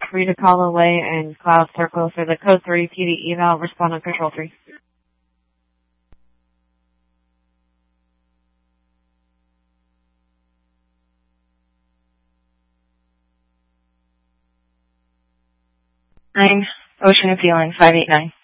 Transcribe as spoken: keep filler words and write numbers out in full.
Rita Calloway and Cloud Circle for the Code three P D eval. Respond on Control three. Nine, Ocean of Feeling, five eight nine.